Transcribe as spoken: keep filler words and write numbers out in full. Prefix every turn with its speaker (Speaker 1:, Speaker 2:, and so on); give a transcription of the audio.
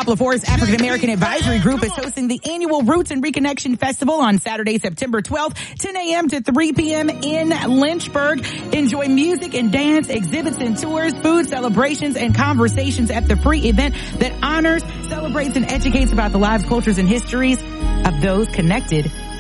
Speaker 1: Poplar Forest African American Advisory Group is hosting the annual Roots and Reconnection Festival on Saturday, September twelfth, ten a.m. to three p.m. in Lynchburg. Enjoy music and dance, exhibits and tours, food celebrations, and conversations at the free event that honors, celebrates, and educates about the lives, cultures, and histories of those connected